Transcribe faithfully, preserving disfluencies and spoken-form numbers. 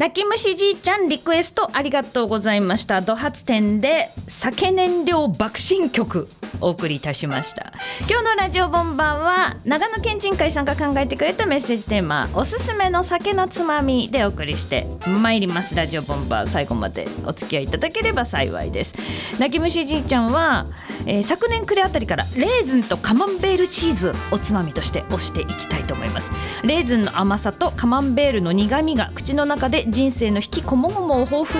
泣き虫じいちゃんリクエストありがとうございました。ド発展で酒燃料爆心曲お送りいたしました。今日のラジオボンバーは長野県人会さんが考えてくれたメッセージテーマ、おすすめの酒のつまみでお送りしてまいります。ラジオボンバー最後までお付き合いいただければ幸いです。泣き虫じいちゃんは、えー、昨年暮れあたりからレーズンとカマンベールチーズをつまみとして推していきたいと思います。レーズンの甘さとカマンベールの苦みが口の中で人生の引きこもごもを彷彿